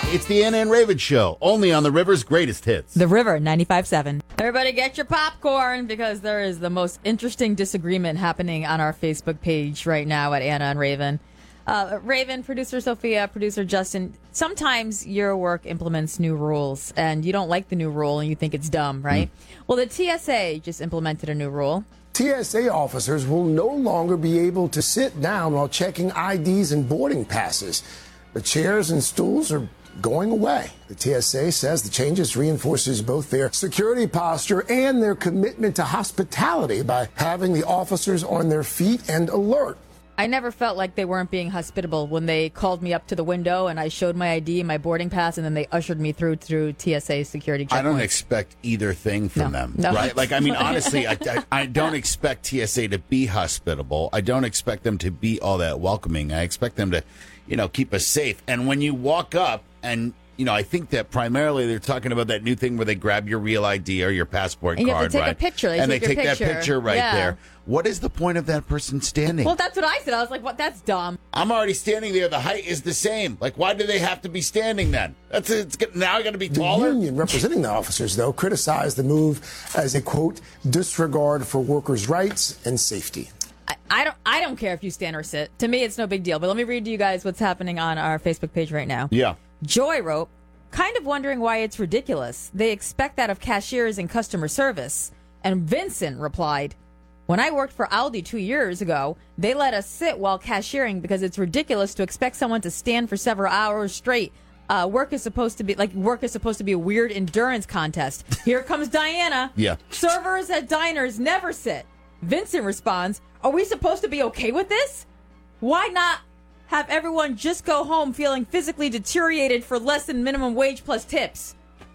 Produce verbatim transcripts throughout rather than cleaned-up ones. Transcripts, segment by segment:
It's the Anna and Raven Show, only on the River's greatest hits. The River ninety-five point seven. Everybody get your popcorn because there is the most interesting disagreement happening on our Facebook page right now at Anna and Raven. Uh, Raven, producer Sophia, producer Justin, sometimes your work implements new rules and you don't like the new rule and you think it's dumb, right? Mm. Well, the T S A just implemented a new rule. T S A officers will no longer be able to sit down while checking I Ds and boarding passes. The chairs and stools are going away. The T S A says the changes reinforces both their security posture and their commitment to hospitality by having the officers on their feet and alert. I never felt like they weren't being hospitable when they called me up to the window and I showed my I D and my boarding pass, and then they ushered me through through T S A security checkpoints. I don't expect either thing from no, them, no. right? Like, I mean, honestly, I, I, I don't expect T S A to be hospitable. I don't expect them to be all that welcoming. I expect them to, you know, keep us safe. And when you walk up and, you know, I think that primarily they're talking about that new thing where they grab your real I D or your passport and card, you have to take right? a picture. They and take they your take picture. that picture right yeah. there. What is the point of that person standing? Well, that's what I said. I was like, "What? That's dumb." I'm already standing there. The height is the same. Like, why do they have to be standing then? That's it's now got to be taller. The union representing the officers, though, criticized the move as a, quote, disregard for workers' rights and safety. I, I don't. I don't care if you stand or sit. To me, it's no big deal. But let me read to you guys what's happening on our Facebook page right now. Yeah. Joy wrote, "Kind of wondering why it's ridiculous. They expect that of cashiers and customer service." And Vincent replied, "When I worked for Aldi two years ago, they let us sit while cashiering because it's ridiculous to expect someone to stand for several hours straight. Uh, work is supposed to be like work is supposed to be a weird endurance contest." Here comes Diana. Yeah. "Servers at diners never sit." Vincent responds, "Are we supposed to be okay with this? Why not have everyone just go home feeling physically deteriorated for less than minimum wage plus tips?"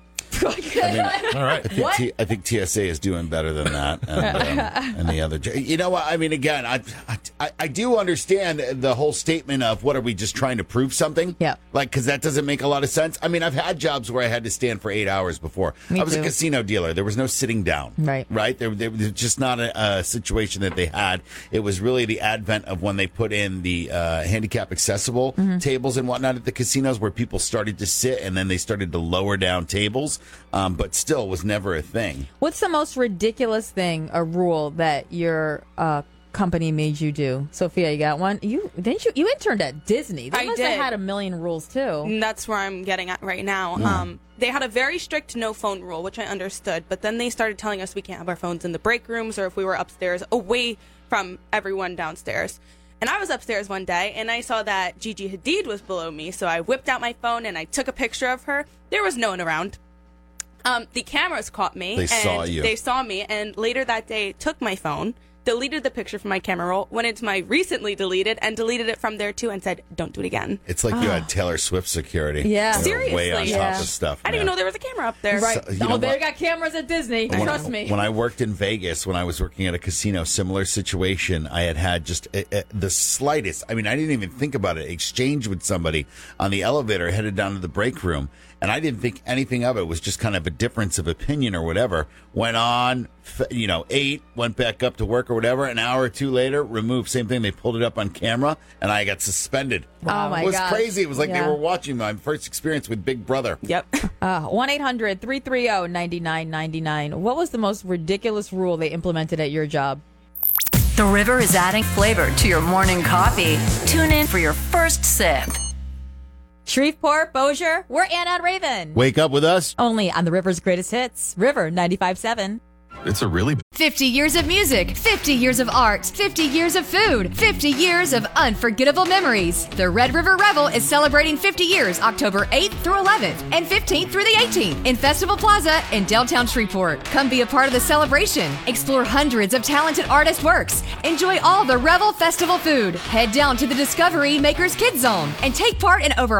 I mean, all right. I think, T, I think T S A is doing better than that, and, um, and the other. You know what? I mean, again, I, I I do understand the whole statement of what are we just trying to prove something? Yeah. Like, because that doesn't make a lot of sense. I mean, I've had jobs where I had to stand for eight hours before. Me I was too. a casino dealer. There was no sitting down. Right. Right. There, there was just not a, a situation that they had. It was really the advent of when they put in the uh, handicap accessible Mm-hmm. tables and whatnot at the casinos, where people started to sit and then they started to lower down tables. Um, but still was never a thing. What's the most ridiculous thing, a rule that your uh, company made you do? Sophia, you got one? You didn't you? You interned at Disney. They I must did. have had a million rules too. And that's where I'm getting at right now. Mm. Um, they had a very strict no phone rule, which I understood, but then they started telling us we can't have our phones in the break rooms or if we were upstairs, away from everyone downstairs. And I was upstairs one day, and I saw that Gigi Hadid was below me, so I whipped out my phone and I took a picture of her. There was no one around. Um, the cameras caught me. They and saw you. They saw me, and later that day took my phone, deleted the picture from my camera roll, went into my recently deleted, and deleted it from there too, and said, "Don't do it again." It's like you had Taylor Swift security. Yeah. They were Seriously. way on Yeah. top of stuff. I didn't man. even know there was a camera up there. Right. So, you know oh, they what? got cameras at Disney. When Trust I, me. When I worked in Vegas, when I was working at a casino, similar situation, I had had just uh, uh, the slightest, I mean, I didn't even think about it, exchange with somebody on the elevator headed down to the break room. And I didn't think anything of it. It was just kind of a difference of opinion or whatever. Went on, you know, ate, went back up to work or whatever. An hour or two later, removed. Same thing. They pulled it up on camera, and I got suspended. Wow. Oh, my It was gosh. crazy. It was like Yeah. they were watching my first experience with Big Brother. Yep. Uh, one eight hundred three three zero nine nine nine nine. What was the most ridiculous rule they implemented at your job? The River is adding flavor to your morning coffee. Tune in for your first sip. Shreveport, Bossier, we're Anna and Raven. Wake up with us. Only on the River's greatest hits. River ninety-five point seven. It's a really fifty years of music, fifty years of art, fifty years of food, fifty years of unforgettable memories. The Red River Revel is celebrating fifty years October eighth through eleventh and fifteenth through the eighteenth in Festival Plaza in downtown Shreveport. Come be a part of the celebration. Explore hundreds of talented artist works. Enjoy all the Revel Festival food. Head down to the Discovery Makers Kids Zone and take part in over